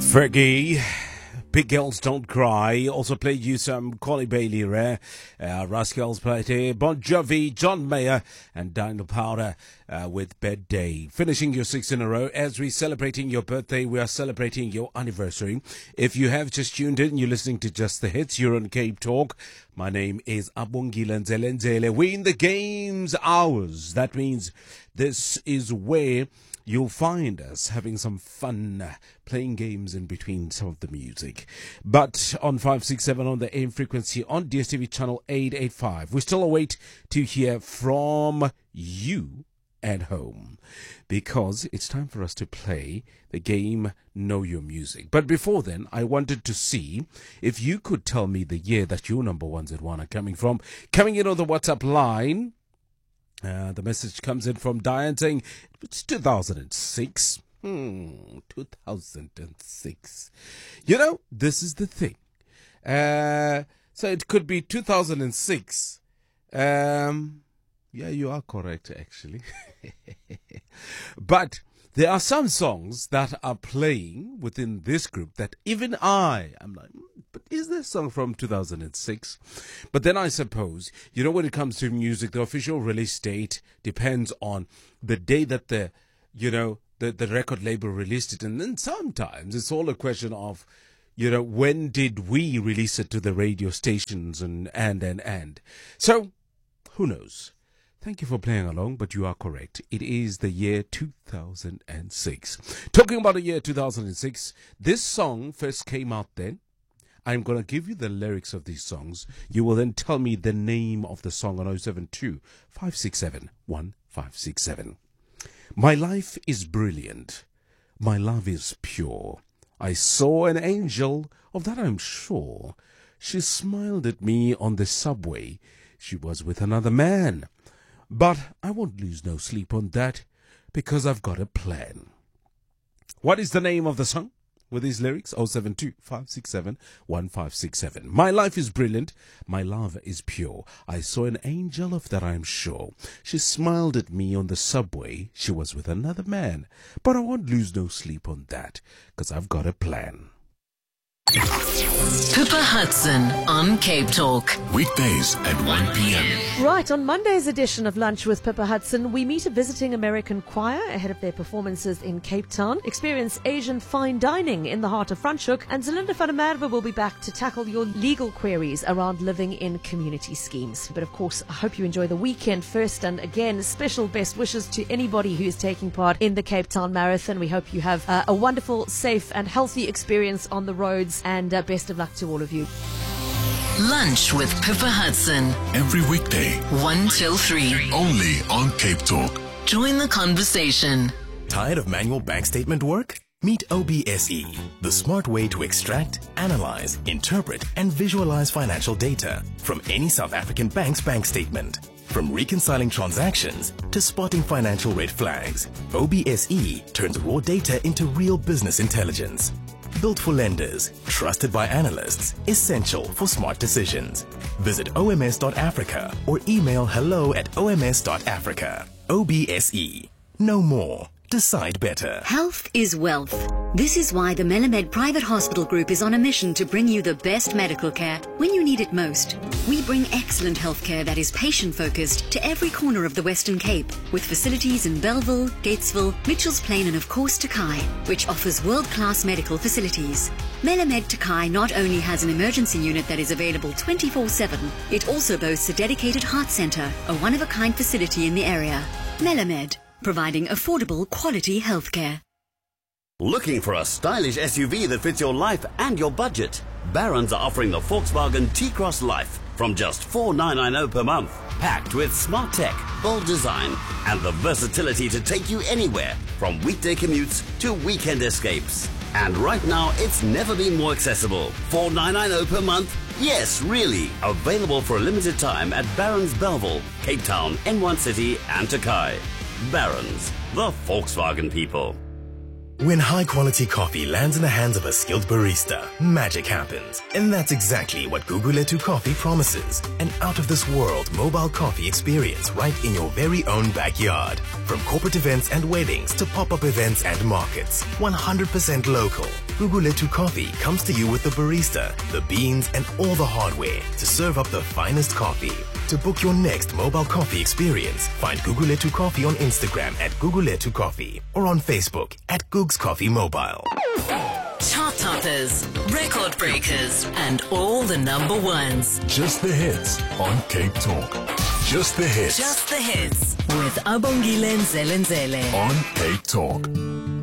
Fergie, Big Girls Don't Cry. Also played you some Collie Bailey Rare, Rascals played Bon Jovi, John Mayer, and Daniel Powder with Bed Day. Finishing your 6 in a row. As we're celebrating your birthday, we are celebrating your anniversary. If you have just tuned in, you're listening to Just the Hits. You're on Cape Talk. My name is Abongile Nzelenzele. We're in the games hours. That means this is where you'll find us having some fun playing games in between some of the music. But on 567 on the AM frequency on DSTV channel 885, we still await to hear from you at home, because it's time for us to play the game Know Your Music. But before then, I wanted to see if you could tell me the year that your number ones at one are coming from. Coming in on the WhatsApp line, the message comes in from Diane saying it's 2006. 2006. You know, this is the thing. So it could be 2006. Yeah, you are correct, actually. But there are some songs that are playing within this group that even I'm like, but is this song from 2006? But then I suppose, you know, when it comes to music, the official release date depends on the day that the record label released it. And then sometimes it's all a question of, you know, when did we release it to the radio stations and. So, who knows? Thank you for playing along, but you are correct. It is the year 2006. Talking about the year 2006, this song first came out then. I'm going to give you the lyrics of these songs. You will then tell me the name of the song on 072 567 1567. My life is brilliant. My love is pure. I saw an angel, of that I'm sure. She smiled at me on the subway. She was with another man. But I won't lose no sleep on that, because I've got a plan. What is the name of the song with these lyrics? 072 567 1567. My life is brilliant. My love is pure. I saw an angel, of that I'm sure. She smiled at me on the subway. She was with another man. But I won't lose no sleep on that, because I've got a plan. Pippa Hudson on Cape Talk. Weekdays at 1 p.m. Right, on Monday's edition of Lunch with Pippa Hudson, we meet a visiting American choir ahead of their performances in Cape Town, experience Asian fine dining in the heart of Franschhoek, and Zelinda van der Merwe will be back to tackle your legal queries around living in community schemes. But of course, I hope you enjoy the weekend first, and again, special best wishes to anybody who is taking part in the Cape Town Marathon. We hope you have a wonderful, safe and healthy experience on the roads, and best of luck to all of you. Lunch with Pippa Hudson. Every weekday, 1 till 3. only on Cape Talk. Join the conversation. Tired of manual bank statement work? Meet OBSE, the smart way to extract, analyze, interpret, and visualize financial data from any South African bank's bank statement. From reconciling transactions to spotting financial red flags, OBSE turns raw data into real business intelligence. Built for lenders, trusted by analysts, essential for smart decisions. Visit oms.africa or email hello@oms.africa. OBSE. Know more. Decide better. Health is wealth. This is why the Melamed Private Hospital Group is on a mission to bring you the best medical care when you need it most. We bring excellent healthcare that is patient-focused to every corner of the Western Cape, with facilities in Bellville, Gatesville, Mitchells Plain and of course Takai, which offers world-class medical facilities. Melamed Takai not only has an emergency unit that is available 24/7, it also boasts a dedicated heart center, a one-of-a-kind facility in the area. Melamed, providing affordable, quality healthcare. Looking for a stylish SUV that fits your life and your budget? Barron's are offering the Volkswagen T-Cross Life from just $4,990 per month. Packed with smart tech, bold design, and the versatility to take you anywhere, from weekday commutes to weekend escapes. And right now, it's never been more accessible. $4,990 per month? Yes, really. Available for a limited time at Barron's Bellville, Cape Town, N1 City, and Takai. Barron's, the Volkswagen people. When high-quality coffee lands in the hands of a skilled barista, magic happens. And that's exactly what Guguletu Coffee promises. An out-of-this-world mobile coffee experience right in your very own backyard. From corporate events and weddings to pop-up events and markets. 100% local, Gugulethu Coffee comes to you with the barista, the beans, and all the hardware to serve up the finest coffee. To book your next mobile coffee experience, find Gugulethu Coffee on Instagram at Gugulethu Coffee or on Facebook at Googs Coffee Mobile. Chart toppers, record breakers, and all the number ones. Just the hits on Cape Talk. Just the hits Just the hits with Abongile Nzelenzele on Cape Talk.